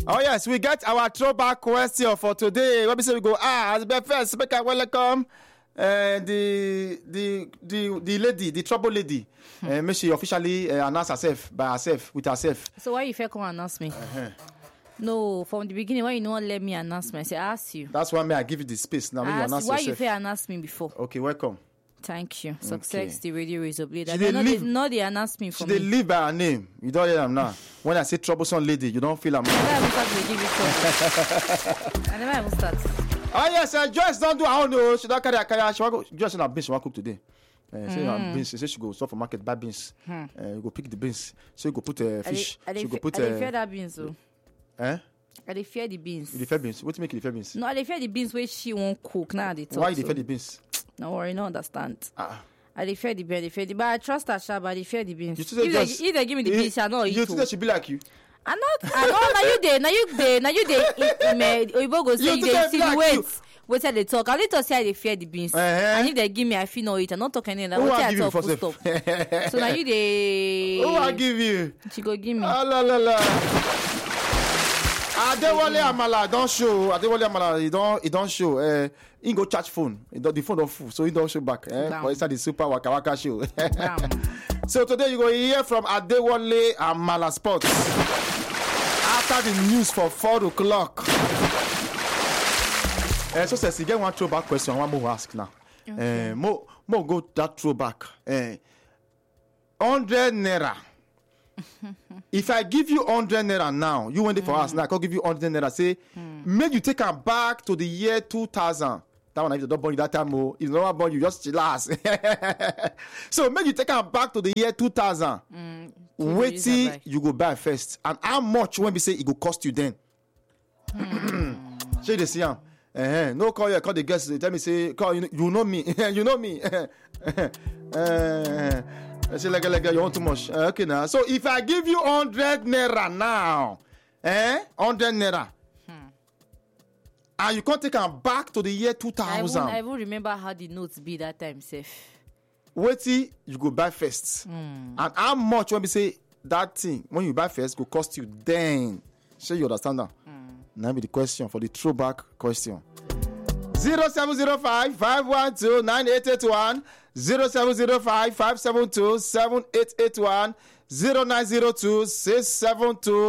Oh yes, we get our throwback question for today. What we say we go? As the first, make I welcome the lady, the trouble lady. May she officially announce herself by herself with herself. So why you fair come announce me? No, from the beginning, why you not let me announce me? I say ask you. That's why I give you the space now. When you announce why yourself. you fair announce me before? Okay, welcome. Thank you. Success, the radio is a blade. Not they announce me for me. They live by her name. You don't hear them now. When I say troublesome lady, you don't feel them. I never even start. Oh yes, Joyce don't do her own. No, she don't carry her career. She want go. Joyce and her beans she want cook today. Beans. She say she go stop for market buy beans. You go pick the beans. So you go put fish. I go put. I fear that beans though. Eh? I dey fear the beans. You dey fear beans? What to make you dey fear beans? No, I dey fear the beans where she won't cook. Now they talk. Why you dey fear the beans? No worry, no understand. I dey fear the beans. But I trust her, but I dey fear the beans. If they give me the beans, I know eat. You think that she be like you? I'm not. I don't. Now you dey. Oyibo go say you dey silhouette. Wait till they talk. I need to say I dey fear the beans. And if they give me, I feel no eat. I not talk anything. Like, what I talk full stop. So now you dey. Who I give you? She go give me. Ah la la la. Adewale Amala don't show. Adewale Amala he don't show. He go charge phone. The phone don't full, so he don't show back. For inside the Super Waka Waka show. So today you go hear from Adewale Amala Sports after the news for 4:00. So says you get one throwback question. I want more ask now. Okay. More go that throwback. 100 naira. If I give you 100 naira now, you went it for us now. I can give you 100 naira. Say, make you take her back to the year 2000. That one, if they don't burn you that time, if they don't burn you, just chillax. So, make you take her back to the year 2000. Wait till you go buy first. And how much when we say it go cost you then? Say the same. No call you, call the guests. They tell me, say, call you know me. You know me. I say, like, you want too much. Okay, now. So, if I give you 100 naira now, 100 naira, and you can't take them back to the year 2000. I won't remember how the notes be that time, safe. Wait till you go buy first. And how much when we say that thing, when you buy first, go cost you then? Sure, you understand that? Now be the question for the throwback question. 0705 512 9881 0705 572 7881 0902 672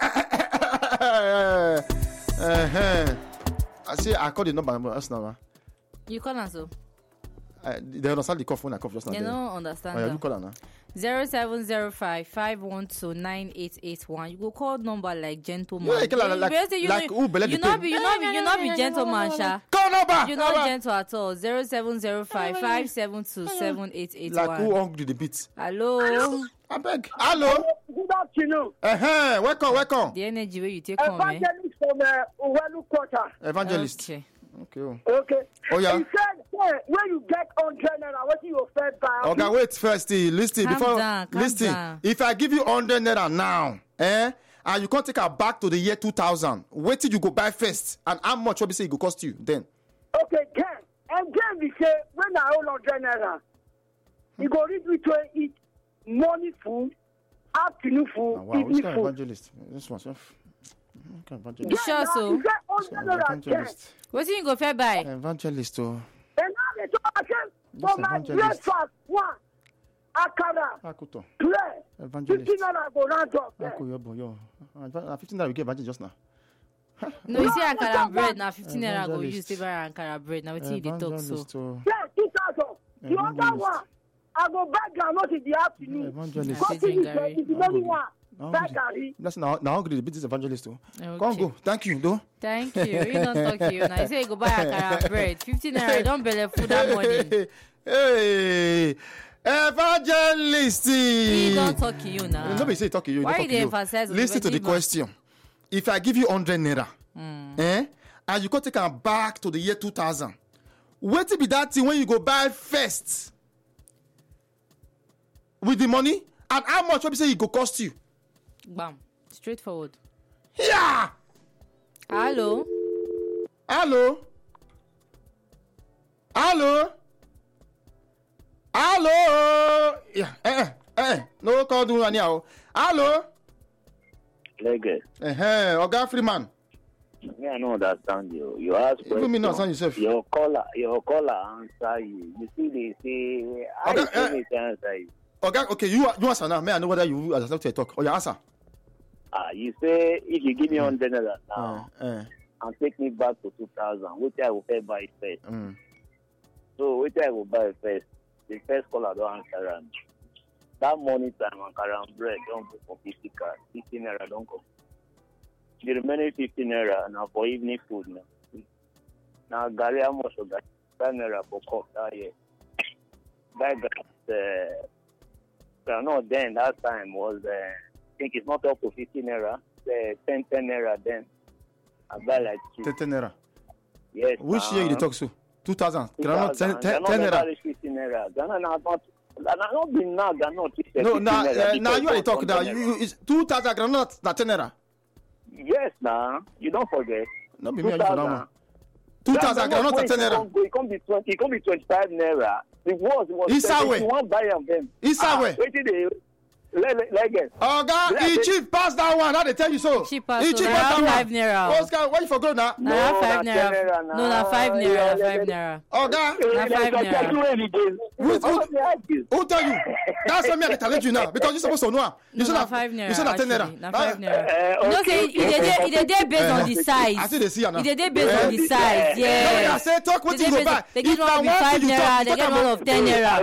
I see I call the number now. You call us so? They understand the cough when I cough just now. They don't understand. You call her now. 0705 512 9881. You go call number like gentleman. Like who you not be gentleman, Sha. Call number. You not gentle at all. 0705 572 7881. Like who hungry the beat? Hello. I beg. Hello. Good afternoon. Welcome. The energy where you take on me. Evangelist from Uwelu Quarter. Evangelist. Okay. Oh yeah. He said, when you get 100 naira, what you offered by? Okay, wait first. Listen before. Listen. If I give you 100 naira now, and you can't take her back to the year 2000, wait till you go buy first, and how much will be say it go cost you then? Okay, then we say when I hold 100 naira, you go reach between eat morning food, afternoon food, evening food. Evangelist. This one. Okay, evangelist. You sure so? Evangelist. What's you go fair buy? Evangelist. And now they talk again for my breakfast one. Akara. Play. Evangelist. 15 naira go round up. 15 naira we get evangelist just now. No, you see Ankara bread now 15 naira go use to buy Ankara bread. Now wetin you dey talk so? Yeah, 2000. The other one, I go buy groundnut in the afternoon. Evangelist. It's the only one. That's now hungry. The bit is evangelist too. Okay. Come go. Thank you, though. Thank you. We don't talk to you now. You say you go buy Ankara bread. 15 naira. Don't belle food that morning. Hey, evangelist. We don't talk to you now. Nobody say talk to you. Why you emphasize? Listen to the question. If I give you 100 naira, and you can take her back to the year 2000, what will be that thing when you go buy first with the money, and how much will be say it go cost you? Bam. Straightforward. Yeah. Hello. Yeah. No call do anyhow. Hello. Lagos. Oga Freeman. Me, I don't understand you. You ask You me not understand yourself. Your caller answer you. You see, they say, I answer you. Okay, you answer now. May I know whether you accept to talk or you answer? You say, if you give me $100 now, and take me back to 2000, which I will pay by first. So, which I will buy first. The first caller don't answer around. That morning time, and caram bread don't go for 50 cars. 15 naira don't go. The remaining 15 naira now for evening food now. Now, Gary, how much of that? 10 naira for cook that year. That no, then that time was, I think it's not up to 15 naira. 10 naira then. I buy like 10 naira. Yes. Which year you talk to? 2000. 10 naira. 15 naira. Ghana not been now. Ghana no, now you are talking now. It's 2000 granite na 10 naira. Yes, now you don't forget. No, be me and you for now. 2000 granite na 10 naira. It can be 25 naira. It was. You want buy them then. Isawe. Lagos. Oga, he cheap pass that one. How they tell you so? Cheap pass. He cheap pass that 5 naira. Oscar, what you forgot now? No, 5 naira. No, na 5 naira. 5 naira. Oga, na 5 naira. Who tell you? That's why me I challenge you now because you supposed to know. You said 5 naira. You said 10 naira. Na 5 naira. You know say it dey based on the size. I see they see now. It dey based on the size. Yeah. I say talk what you go buy. They get one of 5 naira. They get one of 10 naira.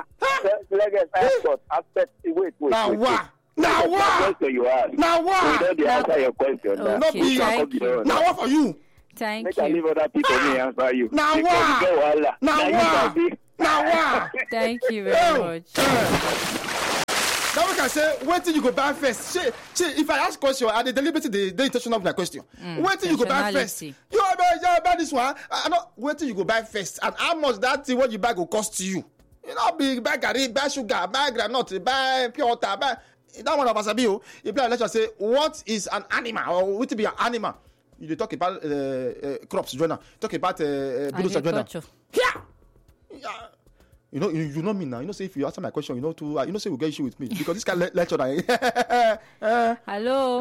Wait. Now what? Now what? Now what? Answer your question. Okay, thank you. Now what for you? Thank Make I leave you. other people may answer you. Now what? Now what? Now what? Thank you very much. Now we can say, wait till you go buy first. See, if I ask question, are they deliberately the intentional of my question? Wait till you go buy first. You buy this one. I know. Wait till you go buy first. And how much that thing what you buy will cost you? You know, buy garri, buy sugar, buy granite, buy pure water, buy. That one of us, you play a lecture say, what is an animal or what to be an animal? You talk about crops, Jonah. Talk about agriculture. Yeah. You know me now. You know, say if you answer my question, you know, say we get issue with me because this kind of lecture. Hello.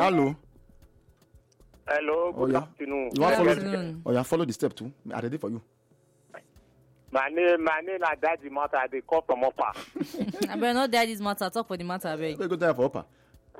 Good afternoon. You want follow? Follow the step too. I'm ready for you. My name is Daddy Matter. They call from Upper. I better not Daddy's Matter. Talk for the matter, I beg. Go there for Upper.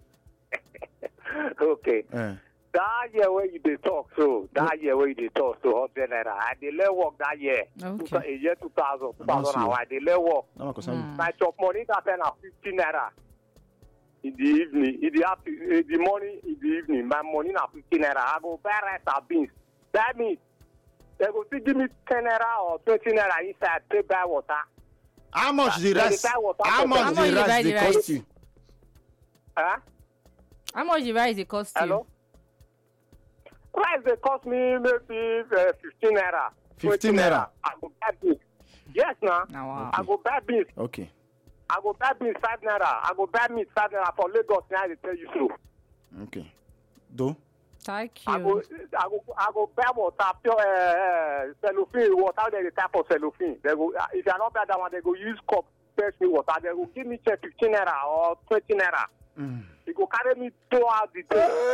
Okay. That year where you dey talk so, 100 naira. I dey let work that year. Okay. A year 2000. I dey let work. My chop money that time na 15 naira. In the evening, in the morning, in the evening, my money na 15 naira. I go buy rice and beans. That means they go still give me 10 naira or 20 naira inside to buy water. How much the rice? How much the rice they cost you? Huh? How much the rice they cost you? Hello? Rice they cost me maybe 15 naira. 15 naira. I go buy beans. Yes, now. Wow. I go buy beans. Okay. I go buy beans 5 naira. I go buy meat 5 naira for Lagos. Now they tell you so. Okay. Do? Thank I you. go buy water, pure cellophane water. They type of cellophane. They go if you are not buy that one, they go use cup fetch me water. They go give me 15 naira or 20 naira. They go carry me throughout the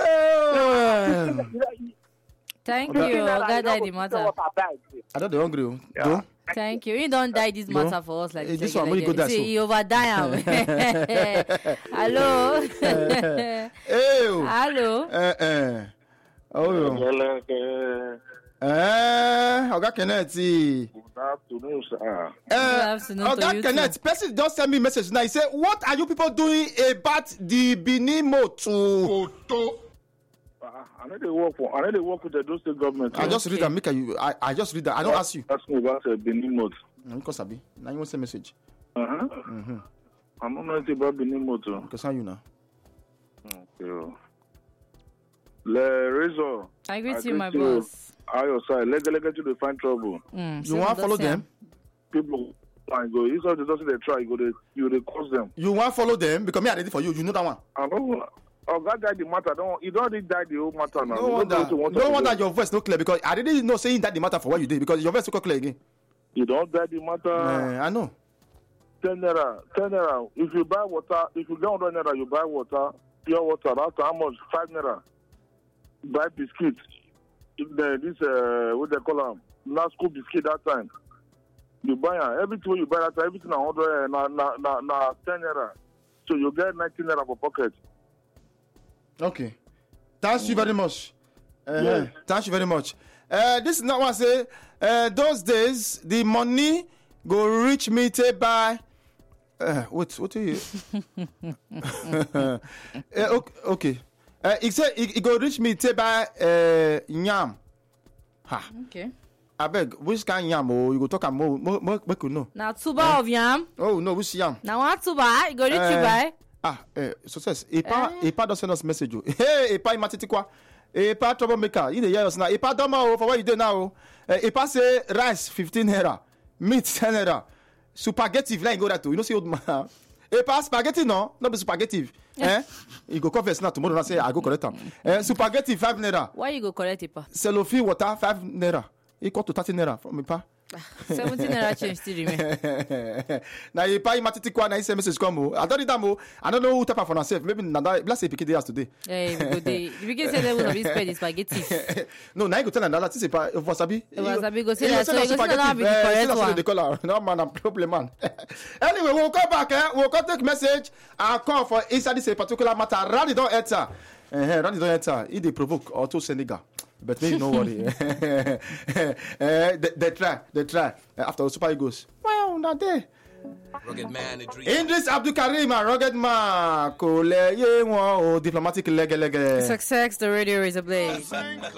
day. Thank you. God die the matter. I don't dey hungry. Do? Thank you. You don't die this matter for us like this. This one when you go there so. See, you over die. Hello. Hey. Hello. Oh. Oga Kenneth. Good afternoon, sir. Good afternoon to Oga you Kenneth, person just send me a message now. He said, what are you people doing about the Benin motor? I need to work with the Edo State government. I just read that. I just read that. I don't ask you. Ask me about Benin mode. Because Abi, now you want to send message. I'm not knowing about Benin mode. Because how you know? Okay. Le Razor. I greet you, my boss. How your side? Let you to find trouble. You want to follow them? People go. It's all the does they try. You they cause them. You want to follow them because me I ready for you. You know that one. I don't. God died the matter. You don't really die the whole matter now. No wonder your voice no clear because I didn't know saying that the matter for what you did because your voice so clear again. You don't die the matter. I know. 10 naira. If you buy water, if you get 100 naira, you buy water. pure water. That's how much? 5 naira. Buy biscuits. This what they call them? Nasco biscuit that time. You buy everything you buy that time, everything 100 na 10 naira. So you get 19 naira for pocket. Okay. Thank you very much. Yes. Thank you very much. This is not what I say. Those days, the money go reach me to buy. What do you? Okay. He said it go reach me to buy yam. Ha. Okay. I beg, which kind yam? Oh, you go talk more. Make you know. Now tuba of yam. Oh no, which yam? Now what tuba? You go reach you buy. Success. Epa don't send us message. Hey, Epa Matitikwa. Epa troublemaker. You the hear us now. Epa doma for what you do now. Epa say rice 15 naira, meat 10 naira, spaghetti like go that too. You know see old man. Epa spaghetti no be spaghetti. You go confess now tomorrow. I say I go correct them. Spaghetti 5 naira. Why you go correct Epa? Cellophane water 5 naira. Equal to 30 naira from Epa. 17 naira change still remain. Now you pay Matitikwa na send message come. I don't read that. I don't know who type for herself. Maybe let's say pick it today. Hey, the beginning say they will be spend spaghetti. No, now you go tell another thing about wasabi. Wasabi go say that so you go say that be the correct one. They call her. No man, I'm problem man. Anyway, we'll come back. We'll come take message and call for inside this particular matter. Randy don't enter. Randy don't enter. He they provoke or to Senegal. But maybe no worry. They try. After the Super Eagles. Wow, not there. Rugged man, Idris Abdul Karim, rugged man. Diplomatic leg. Success, the radio is ablaze.